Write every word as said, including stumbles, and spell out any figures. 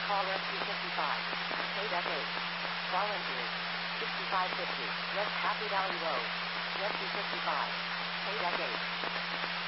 Call Rescue fifty-five. K W eight. Volunteers. sixty-five fifty. West Happy Valley Road.